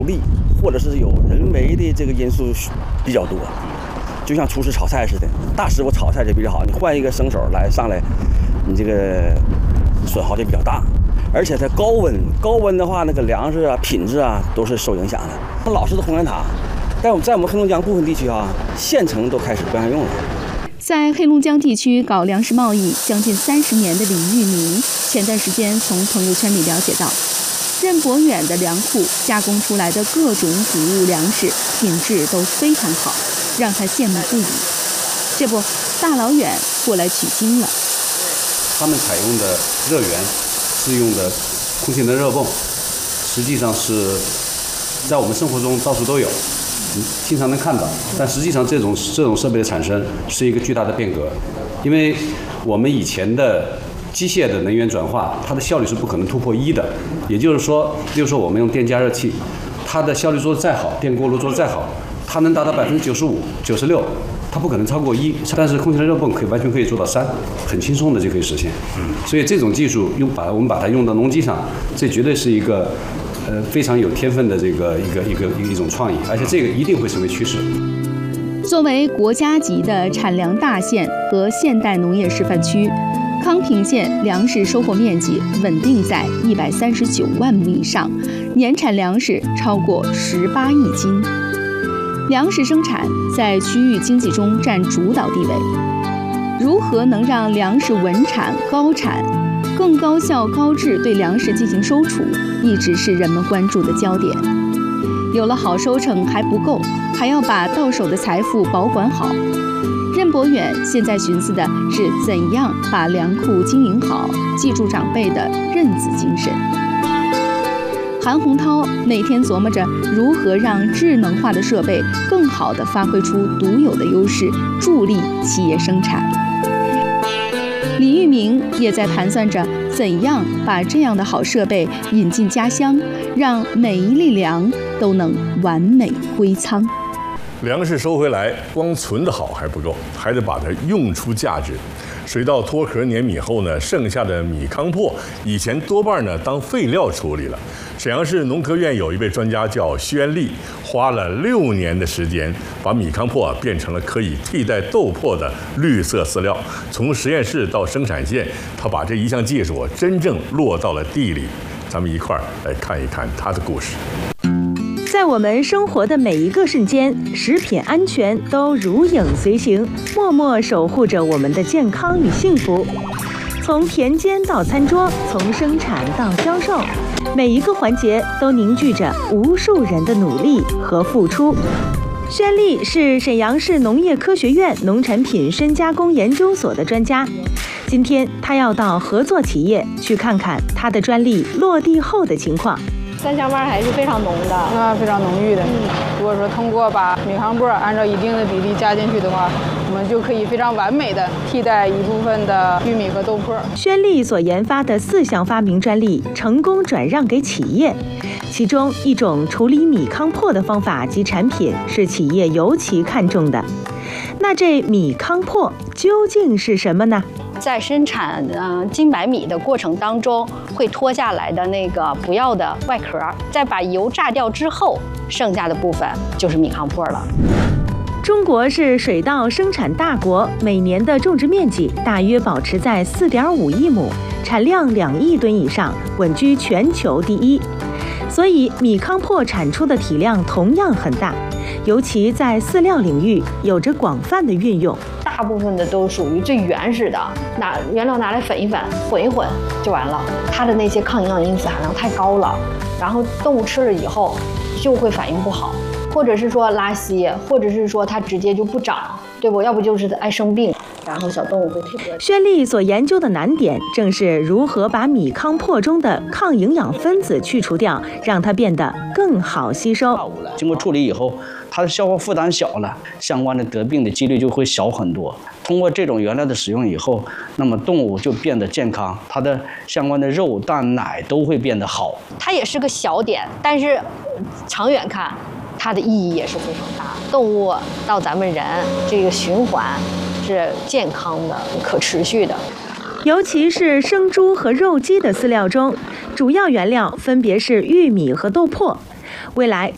力或者是有人为的这个因素比较多。就像厨师炒菜似的，大师傅炒菜就比较好，你换一个生手上来，你这个损耗就比较大。而且它高温的话，那个粮食啊、品质啊都是受影响的。它老式的红鸢塔，在我们黑龙江部分地区啊，县城都开始不让用了。 在黑龙江地区搞粮食贸易将近30年的李玉明，前段时间从朋友圈里了解到，任博远的粮库加工出来的各种谷物粮食品质都非常好，让他羡慕不已。这不，大老远过来取经了。 他们采用的热源是用的空气能热泵，实际上是在我们生活中到处都有，经常能看到。但实际上这种设备的产生是一个巨大的变革，因为我们以前的机械的能源转化，它的效率是不可能突破1的。也就是说，我们用电加热器，它的效率做得再好，电锅炉做得再好，它能达到95%、96%，它不可能超过1。但是空气热泵完全可以做到3，很轻松的就可以实现。所以这种技术我们把它用到农机上，这绝对是一个非常有天分的这个一种创意，而且这个一定会成为趋势。 作为国家级的产粮大县和现代农业示范区，康平县粮食收获面积稳定在139万亩以上，年产粮食超过18亿斤。粮食生产在区域经济中占主导地位。如何能让粮食稳产、高产、更高效、高质对粮食进行收储，一直是人们关注的焦点。有了好收成还不够，还要把到手的财富保管好。任博远现在寻思的是怎样把粮库经营好，记住长辈的认字精神。韩洪涛每天琢磨着如何让智能化的设备更好地发挥出独有的优势，助力企业生产。李玉明也在盘算着怎样把这样的好设备引进家乡，让每一粒粮都能完美归仓。 粮食收回来，光存得好还不够，还得把它用出价值。水稻脱壳碾米后呢，剩下的米糠粕以前多半呢当废料处理了。沈阳市农科院有一位专家叫宣利，花了6年的时间，把米糠粕变成了可以替代豆粕的绿色饲料。从实验室到生产线，他把这一项技术真正落到了地里。咱们一块儿来看一看他的故事。 在我们生活的每一个瞬间，食品安全都如影随形，默默守护着我们的健康与幸福。从田间到餐桌，从生产到销售，每一个环节都凝聚着无数人的努力和付出。宣利是沈阳市农业科学院农产品深加工研究所的专家，今天他要到合作企业去看看他的专利落地后的情况。 三香味还是非常浓的， 非常浓郁的。如果说通过把米糠粕按照一定的比例加进去的话，我们就可以非常完美的替代一部分的玉米和豆粕。 宣利所研发的4项发明专利成功转让给企业，其中一种处理米糠粕的方法及产品是企业尤其看重的。那这米糠粕究竟是什么呢？ 在生产精白米的过程当中，会脱下来的那个不要的外壳，再把油炸掉之后，剩下的部分就是米糠粕了。 中国是水稻生产大国，每年的种植面积大约保持在4.5亿亩，产量2亿吨以上，稳居全球第1。所以米糠粕产出的体量同样很大，尤其在饲料领域有着广泛的运用。 大部分的都属于最原始的，原料拿来粉一粉，混一混就完了。它的那些抗营养因子含量太高了，然后动物吃了以后就会反应不好，或者是说拉稀，或者是说它直接就不长，对不？要不就是爱生病，然后小动物会退。 宣利所研究的难点正是如何把米糠粕中的抗营养分子去除掉，让它变得更好吸收。 经过处理以后，它的消化负担小了，相关的得病的几率就会小很多。通过这种原料的使用以后，那么动物就变得健康，它的相关的肉、蛋、奶都会变得好。 它也是个小点，但是长远看，它的意义也是非常大。动物到咱们人这个循环是健康的、可持续的。 尤其是生猪和肉鸡的饲料中，主要原料分别是玉米和豆粕。未来